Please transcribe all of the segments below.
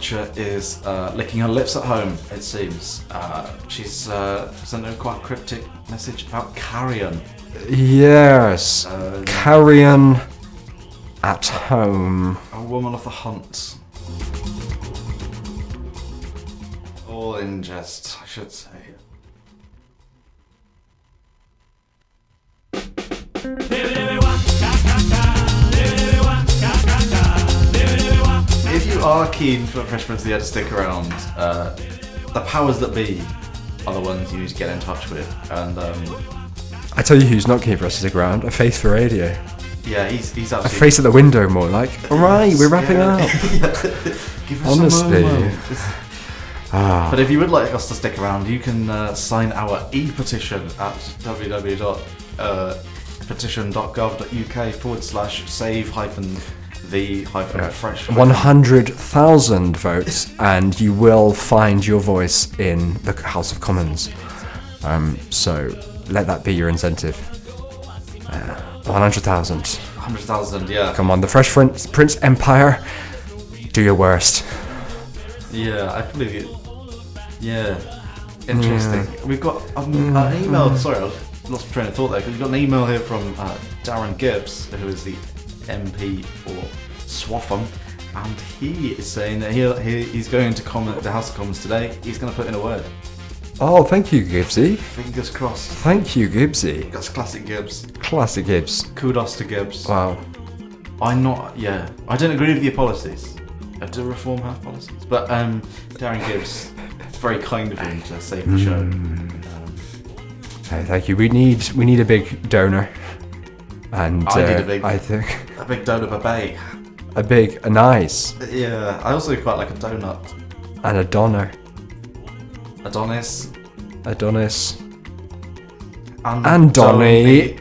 teacher is licking her lips at home, it seems. She's sent a quite cryptic message about carrion. Yes, carrion at home. A woman of the hunt. All in jest, I should say. If you are keen for Fresh Prince of the Air to stick around, the powers that be are the ones you need to get in touch with. And I tell you who's not keen for us to stick around, a face for radio. yeah, he's A absolutely... face at the window more like, alright, we're wrapping up. Give us Honestly. a moment. But if you would like us to stick around, you can sign our e-petition at www.petition.gov.uk/save-the-fresh. 100,000 votes and you will find your voice in the House of Commons. So let that be your incentive. 100,000. 100,000, yeah. Come on, the Fresh Prince Empire, do your worst. Yeah, I believe it. Yeah. Interesting. We've got an email. Sorry, I lost train of thought there. Because we've got an email here from Darren Gibbs, who is the MP for Swaffham, and he is saying that he's going to comment at the House of Commons today. He's going to put in a word. Oh, thank you, Gibbsy. Fingers crossed. Thank you, Gibbsy. That's classic Gibbs. Classic Gibbs. Kudos to Gibbs. Wow. I don't agree with your policies. Do Reform have policies? But Darren Gibbs, very kind of him to save the show. Hey, thank you. We need a big donor, and I think a big donut babe. a nice, Yeah, I also quite like a donut. and a donor, Adonis. and Donny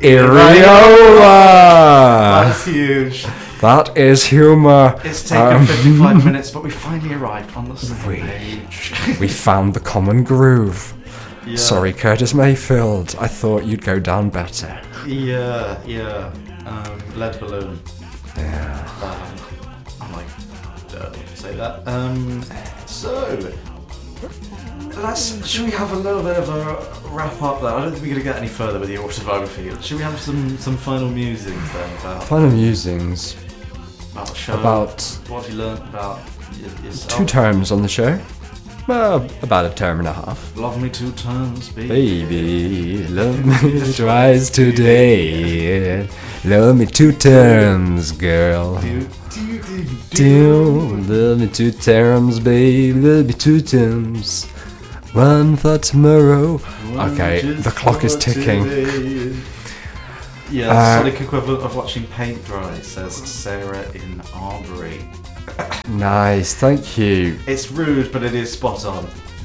Iriola. That's huge. That is humour. It's taken 55 minutes, but we finally arrived on the stage. We found the common groove. Yeah. Sorry, Curtis Mayfield. I thought you'd go down better. Yeah. Lead balloon. Yeah. I'm like, don't say that. So, should we have a little bit of a wrap up there? I don't think we're going to get any further with the autobiography. Should we have some final musings then about Final musings the show? about What have you learnt about yourself? 2 terms on the show. Well, about a term and a half. Love me 2 times, baby. Baby, love me twice today. Love me 2 terms, girl. Do love me 2 terms, baby. Love me 2 terms. One for tomorrow. Okay, the clock is ticking. Yeah, sonic equivalent of watching paint dry, says Sarah in Arbury. Nice, thank you. It's rude, but it is spot on.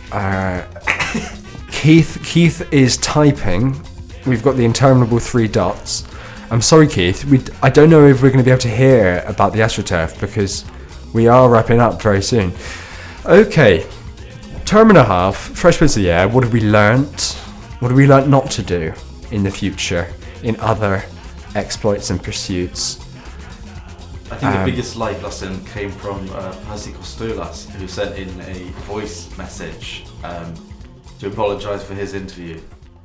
Keith is typing. We've got the interminable 3 dots. I'm sorry, Keith. I don't know if we're going to be able to hear about the AstroTurf because we are wrapping up very soon. Okay, term and a half. Fresh Prince of the Air. What have we learnt? What have we learnt not to do in the future in other exploits and pursuits? I think the biggest life lesson came from Percy Kostoulas, who sent in a voice message to apologise for his interview.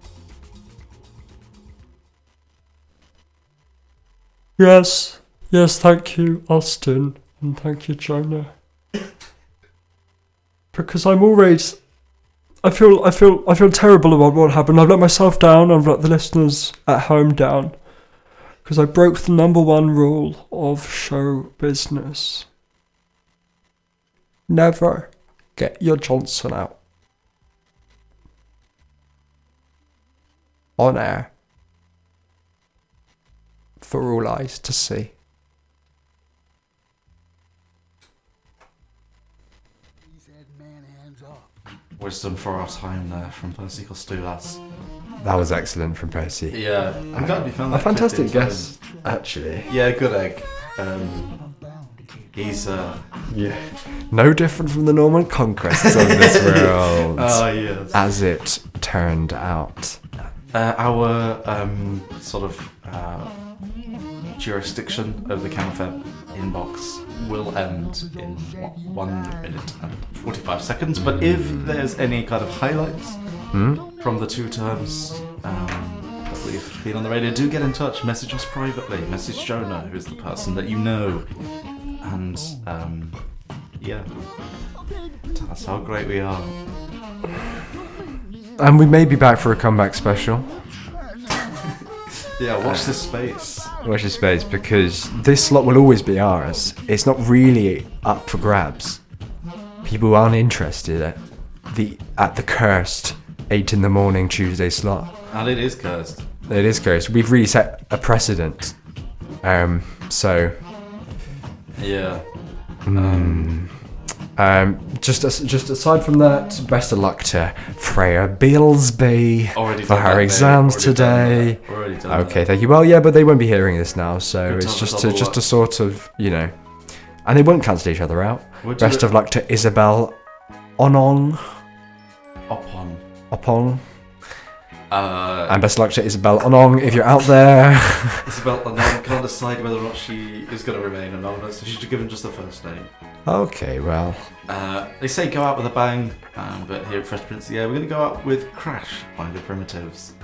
Yes, thank you, Austin, and thank you, Jonah. Because I'm always, I feel terrible about what happened. I've let myself down. I've let the listeners at home down. Because I broke the number 1 rule of show business. Never get your Johnson out. On air. For all eyes to see. Wisdom for our time there from Percy Kostoulas. That was excellent from Percy. Yeah, I'm glad we found that. A fantastic clip in guest, actually. Yeah, good egg. He's no different from the Norman conquests of this world. Oh yes. As it turned out. Our sort of jurisdiction of the CamFM inbox will end in 1 minute and 45 seconds. But if there's any kind of highlights from the 2 terms that we've been on the radio, do get in touch. Message us privately. Message Jonah, who is the person that you know. And yeah, tell us how great we are. And we may be back for a comeback special. Yeah, watch this space. Watch this space, because this slot will always be ours. It's not really up for grabs. People aren't interested at the cursed 8 in the morning Tuesday slot. And it is cursed. It is cursed. We've really set a precedent. So. Yeah. Just aside from that, best of luck to Freya Bilsby for her exams today. Okay, thank you. Well, yeah, but they won't be hearing this now, so it's just a sort of, you know, and they won't cancel each other out. Best of luck to Isabel Opon. And best of luck to Isabel Onong if you're out there. Isabel Onong can't decide whether or not she is going to remain anonymous, so she's given just the first name. Okay, well. They say go out with a bang, but here at Fresh Prince, yeah, we're going to go out with Crash by The Primitives.